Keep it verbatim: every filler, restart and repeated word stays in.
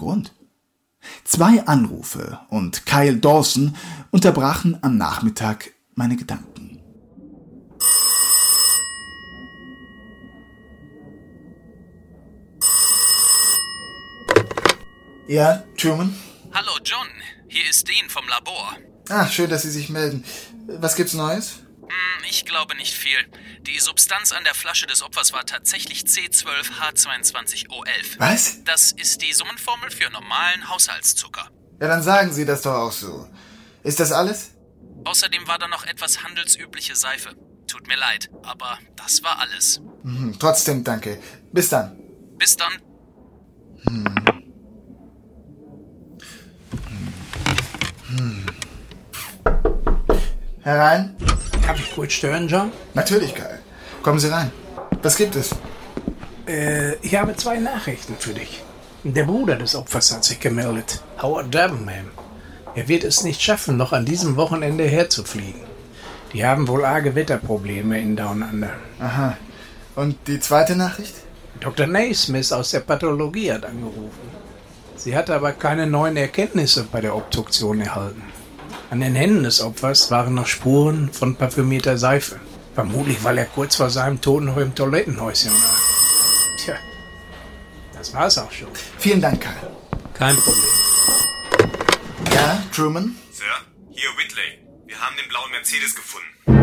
Grund. Zwei Anrufe und Kyle Dawson unterbrachen am Nachmittag meine Gedanken. Ja, Truman? Hallo John, hier ist Dean vom Labor. Ah, schön, dass Sie sich melden. Was gibt's Neues? Hm, ich glaube nicht viel. Die Substanz an der Flasche des Opfers war tatsächlich C zwölf H zweiundzwanzig O elf. Was? Das ist die Summenformel für normalen Haushaltszucker. Ja, dann sagen Sie das doch auch so. Ist das alles? Außerdem war da noch etwas handelsübliche Seife. Tut mir leid, aber das war alles. Mhm, trotzdem danke. Bis dann. Bis dann. Hm. Hm. Herein? Darf ich kurz stören, John? Natürlich, Kyle. Kommen Sie rein. Was gibt es? Äh, ich habe zwei Nachrichten für dich. Der Bruder des Opfers hat sich gemeldet, Howard Debenham. Er wird es nicht schaffen, noch an diesem Wochenende herzufliegen. Die haben wohl arge Wetterprobleme in Down Under. Aha. Und die zweite Nachricht? Doktor Naismith aus der Pathologie hat angerufen. Sie hatte aber keine neuen Erkenntnisse bei der Obduktion erhalten. An den Händen des Opfers waren noch Spuren von parfümierter Seife. Vermutlich, weil er kurz vor seinem Tod noch im Toilettenhäuschen war. Tja, das war's auch schon. Vielen Dank, Kyle. Kein Problem. Ja, Truman? Sir, hier Whitley. Wir haben den blauen Mercedes gefunden.